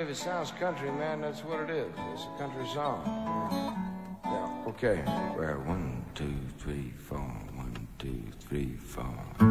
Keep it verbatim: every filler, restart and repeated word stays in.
If it sounds country, man, that's what it is. It's a country song. Yeah, okay. Well, one, two, three, four. One, two, three, four.